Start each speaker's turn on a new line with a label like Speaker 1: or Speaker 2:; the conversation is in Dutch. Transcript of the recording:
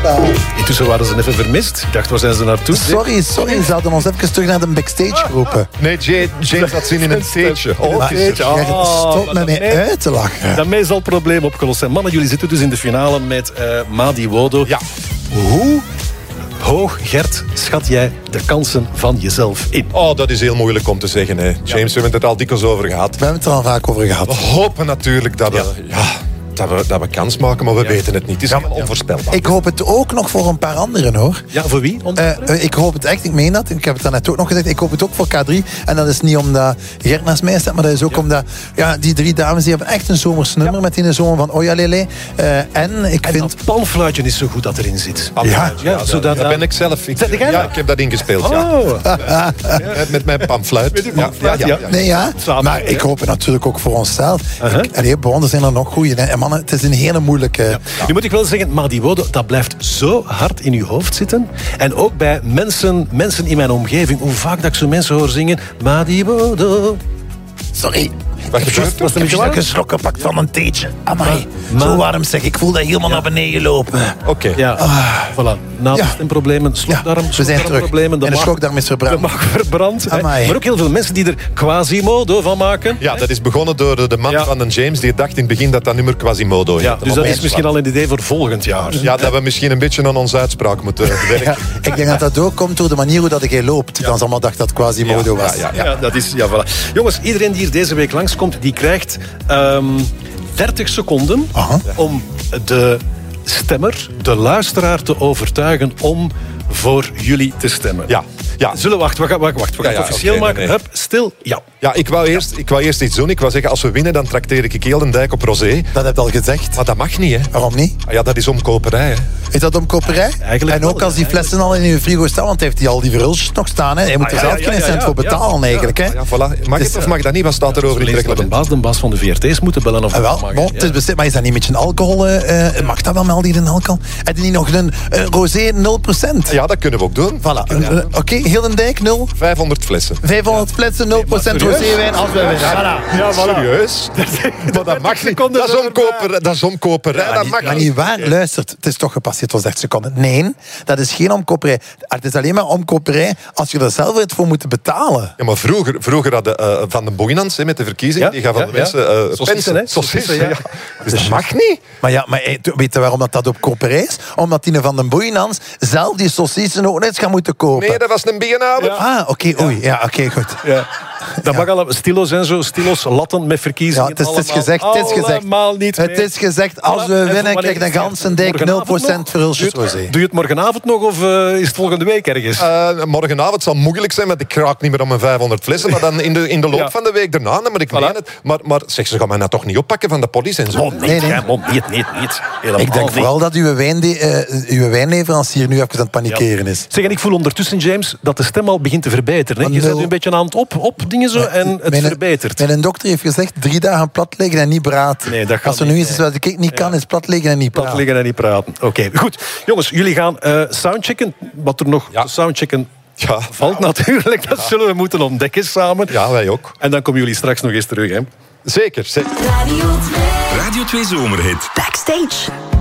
Speaker 1: Intussen waren ze even vermist. Ik dacht, waar zijn ze naartoe?
Speaker 2: Sorry, ze hadden ons even terug naar de backstage geroepen.
Speaker 3: Nee, James had zin in een steentje.
Speaker 2: Stop met mij uit te lachen.
Speaker 1: Daarmee zal het probleem opgelost zijn. Mannen, jullie zitten dus in de finale met Madi Wodo.
Speaker 3: Ja.
Speaker 1: Hoe hoog, Gert, schat jij de kansen van jezelf in?
Speaker 3: Oh, dat is heel moeilijk om te zeggen. Hè. James, we hebben het er al dikwijls over gehad.
Speaker 2: We hebben het er al vaak over gehad.
Speaker 3: We hopen natuurlijk dat we kans maken, maar we weten het niet. Het is allemaal onvoorspelbaar.
Speaker 2: Ik hoop het ook nog voor een paar anderen, hoor.
Speaker 1: Ja, voor wie?
Speaker 2: Ik hoop het echt, ik meen dat. Ik heb het daarnet ook nog gezegd. Ik hoop het ook voor K3. En dat is niet omdat Gert naast mij staat, maar dat is ook omdat die 3 dames die hebben echt een zomers nummer met die zomer van Oja Lele. En ik vind...
Speaker 1: dat panfluitje is zo goed dat erin zit.
Speaker 3: Dat ben ik zelf. Ik heb dat ingespeeld. Ja. Met mijn panfluit.
Speaker 2: Maar ik hoop het natuurlijk ook voor onszelf. Bij ons zijn er nog goeie. En mannen, het is een hele moeilijke... Ja.
Speaker 1: Nu moet ik wel zeggen, Madi Wodo, dat blijft zo hard in uw hoofd zitten. En ook bij mensen in mijn omgeving. Hoe vaak dat ik zo mensen hoor zingen... Madi Wodo.
Speaker 2: Sorry.
Speaker 3: Wat gebeurt er?
Speaker 2: Ik heb een geschrokken gepakt van een theetje. Amai. Zo warm zeg. Ik voel dat helemaal naar beneden lopen.
Speaker 1: Oké. Ja. Voilà. Nadenproblemen, slokdarm,
Speaker 2: we zijn terug.
Speaker 1: Problemen.
Speaker 2: En de slokdarm is verbrand.
Speaker 1: De mag verbrand. Maar ook heel veel mensen die er Quasimodo van maken.
Speaker 3: Ja, dat is begonnen door de man van een James. Die dacht in het begin dat nummer Quasimodo is.
Speaker 1: Ja, dus dat is misschien al een idee voor volgend jaar.
Speaker 3: Ja, dat we misschien een beetje aan onze uitspraak moeten werken.
Speaker 2: Ja, ik denk dat ook komt door de manier hoe dat jij loopt. Dan ze allemaal dacht dat Quasimodo was.
Speaker 1: Ja, dat is... Ja, voilà. Jongens, iedereen die hier deze week langskomt, die krijgt 30 seconden om de stemmer, de luisteraar te overtuigen om voor jullie te stemmen.
Speaker 3: Ja.
Speaker 1: Zullen we wachten? We gaan het officieel maken. Hup, stil.
Speaker 3: Ja, ik wou eerst iets doen. Ik wou zeggen, als we winnen, dan trakteer ik heel een dijk op rosé.
Speaker 2: Dat heb je al gezegd.
Speaker 3: Maar dat mag niet, hè.
Speaker 2: Waarom niet?
Speaker 3: Ja, dat is omkoperij, hè.
Speaker 2: Is dat omkoperij?
Speaker 1: Eigenlijk
Speaker 2: en ook
Speaker 1: wel,
Speaker 2: als die flessen al in uw frigo staan, want heeft hij al die verhulsjes nog staan. Hè. Hij moet er zelf geen cent voor betalen, eigenlijk. Hè.
Speaker 3: Ja, voilà. Mag het of mag dat niet? Wat staat er over in het reglement?
Speaker 1: De baas van de VRT's moeten bellen of
Speaker 2: het is bestemd, maar is dat niet met je alcohol? Mag dat wel met al die alcohol? Heb je niet nog een rosé 0%?
Speaker 3: Ja, dat kunnen we ook doen.
Speaker 2: Voilà. Oké, heel een dijk 0.
Speaker 3: 500 flessen.
Speaker 2: 500 flessen, 0% roséwijn als wij winnen.
Speaker 3: Ja, serieus? Maar dat mag niet. Dat is omkoperij. Dat mag
Speaker 2: maar niet waar. Luister, het is toch gepasseerd. Het was 30 seconden. Nee, dat is geen omkoperij. Het is alleen maar omkoperij als je er zelf het voor moet betalen.
Speaker 3: Ja, maar vroeger hadden Van den Boegenans met de verkiezingen, die gaven mensen
Speaker 1: saucissen.
Speaker 3: Dus dat mag niet.
Speaker 2: Maar weet je waarom dat omkoperij is? Omdat die Van den Boegenans zelf die saucissen ook net gaan moeten kopen.
Speaker 3: Nee, dat was een bierenhouder.
Speaker 2: Oké, goed.
Speaker 1: Ja. Dat mag allemaal stilo's en zo, stilo's, latten met verkiezingen.
Speaker 2: Ja, het is gezegd. Het is gezegd, als we winnen, krijg je een ganse dijk 0% verhulsjes rosé.
Speaker 1: Doe je het morgenavond nog of is het volgende week ergens?
Speaker 3: Morgenavond zal moeilijk zijn, want ik raak niet meer om mijn 500 flessen. Maar dan in de loop van de week daarna, maar ik meen het. Maar zeg, ze gaan mij nou toch niet oppakken van de politie en zo?
Speaker 1: Nee.
Speaker 2: Ik denk vooral dat uw wijnleverancier nu even aan het panikeren is.
Speaker 1: Zeg, en ik voel ondertussen, James, dat de stem al begint te verbeteren. Hè? Je zet nu een beetje aan het op dingen zo en het verbetert.
Speaker 2: Mijn dokter heeft gezegd 3 dagen plat liggen en niet praten.
Speaker 1: Nee, dat gaat
Speaker 2: als er nu iets is wat ik niet kan, is plat liggen en niet praten.
Speaker 1: Oké, goed. Jongens, jullie gaan soundchecken. Wat er nog te soundchecken valt natuurlijk. Dat zullen we moeten ontdekken samen.
Speaker 3: Ja, wij ook.
Speaker 1: En dan komen jullie straks nog eens terug, hè?
Speaker 3: Zeker.
Speaker 4: Radio 2 Zomerhit. Backstage.